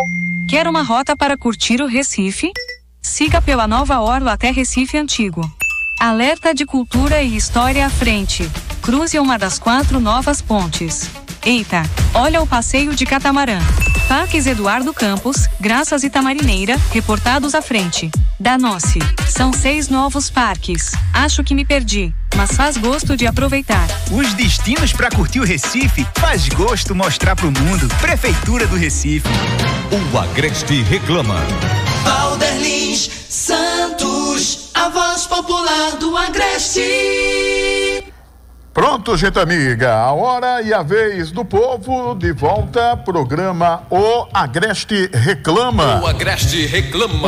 Quer uma rota para curtir o Recife? Siga pela Nova Orla até Recife Antigo. Alerta de cultura e história à frente. Cruze uma das 4 novas pontes. Eita, olha o passeio de catamarã. Parques Eduardo Campos, Graças e Tamarineira, reportados à frente. Danossi, são 6 novos parques. Acho que me perdi, mas faz gosto de aproveitar. Os destinos para curtir o Recife faz gosto mostrar pro mundo. Prefeitura do Recife. O Agreste reclama. Valderlins Santos, a voz popular do Agreste. Pronto, gente amiga, a hora e a vez do povo, de volta, programa O Agreste Reclama. O Agreste Reclama.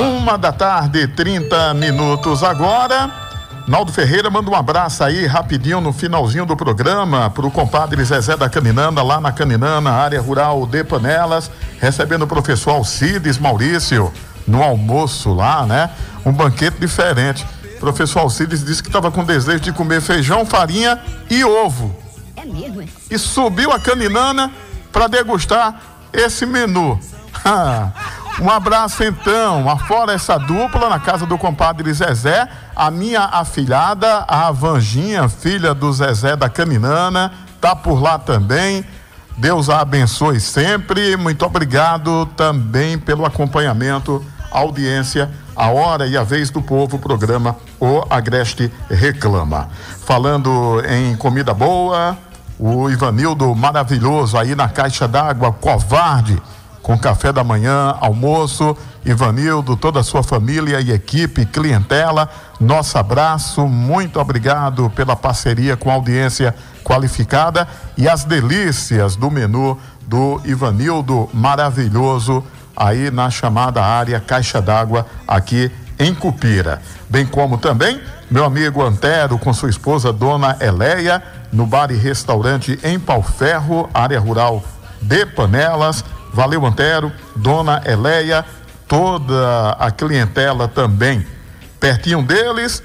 1h30 agora. Naldo Ferreira manda um abraço aí, rapidinho, no finalzinho do programa, pro compadre Zezé da Caninana, lá na Caninana, área rural de Panelas, recebendo o professor Alcides Maurício, no almoço lá, né? Um banquete diferente. Professor Alcides disse que estava com desejo de comer feijão, farinha e ovo. É mesmo, é? E subiu a Caninana para degustar esse menu. Um abraço então, afora essa dupla na casa do compadre Zezé, a minha afilhada, a Vanginha, filha do Zezé da Caninana, tá por lá também. Deus a abençoe sempre. Muito obrigado também pelo acompanhamento, audiência. A hora e a vez do povo, programa O Agreste Reclama. Falando em comida boa, o Ivanildo maravilhoso aí na caixa d'água, covarde, com café da manhã, almoço. Ivanildo, toda a sua família e equipe, clientela, nosso abraço, muito obrigado pela parceria com a audiência qualificada e as delícias do menu do Ivanildo maravilhoso, aí na chamada área Caixa d'Água, aqui em Cupira. Bem como também meu amigo Antero com sua esposa Dona Eleia, no bar e restaurante em Pauferro, área rural de Panelas. Valeu, Antero, Dona Eleia, toda a clientela também. Pertinho deles,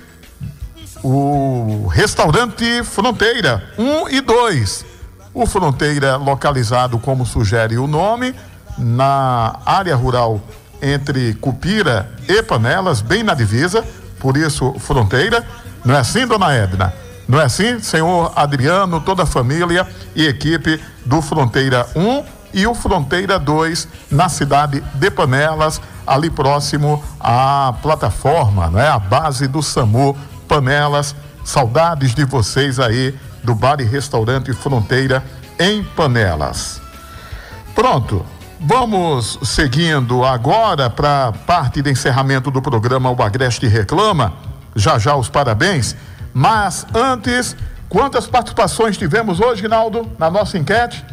o restaurante Fronteira 1 e 2. O Fronteira, localizado como sugere o nome, na área rural entre Cupira e Panelas, bem na divisa, por isso Fronteira. Não é assim, Dona Edna? Não é assim, senhor Adriano, toda a família e equipe do Fronteira 1 e o Fronteira 2 na cidade de Panelas, ali próximo à plataforma, né? A base do SAMU Panelas. Saudades de vocês aí do bar e restaurante Fronteira em Panelas. Pronto. Vamos seguindo agora para a parte de encerramento do programa O Agreste Reclama. Já já os parabéns. Mas antes, quantas participações tivemos hoje, Naldo, na nossa enquete?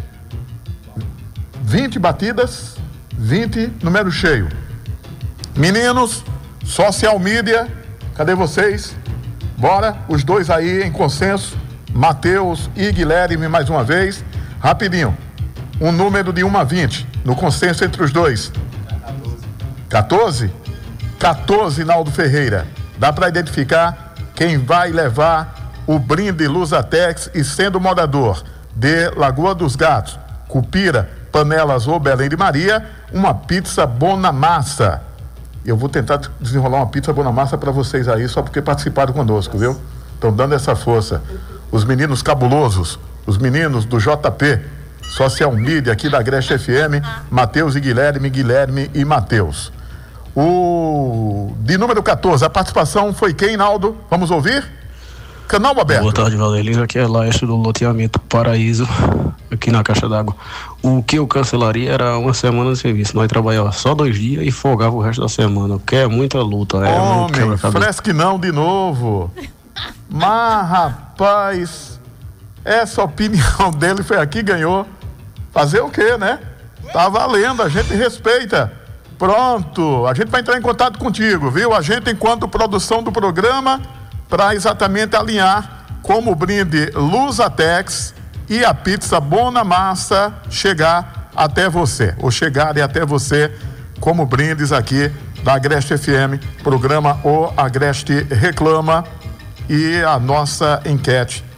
20 batidas, 20, número cheio. Meninos, social media, cadê vocês? Bora, os dois aí em consenso, Matheus e Guilherme mais uma vez. Rapidinho, um número de 1 a 20. No consenso entre os dois. 14? 14, Naldo Ferreira. Dá para identificar quem vai levar o brinde Luzatex e sendo morador de Lagoa dos Gatos, Cupira, Panelas ou Belém de Maria, uma pizza Bonamassa. Eu vou tentar desenrolar uma pizza Bonamassa para vocês aí, só porque participaram conosco, viu? Estão dando essa força. Os meninos cabulosos, os meninos do JP, Social Media aqui da Agreste FM, Matheus e Guilherme, Guilherme e Matheus. O de número 14, a participação foi quem, Naldo? Vamos ouvir? Canal aberto. Boa tarde, Valderlins. Aqui é Laércio do loteamento Paraíso, aqui na Caixa d'Água. O que eu cancelaria era uma semana de serviço. Nós trabalhava só 2 dias e folgava o resto da semana, que é muita luta. Homem, fresque não de novo. Mas, rapaz, essa opinião dele foi aqui, ganhou. Fazer o quê, né? Tá valendo, a gente respeita. Pronto, a gente vai entrar em contato contigo, viu? A gente, enquanto produção do programa, para exatamente alinhar como o brinde Luzatex e a pizza Bonamassa chegar até você, ou chegarem até você como brindes aqui da Agreste FM, programa O Agreste Reclama, e a nossa enquete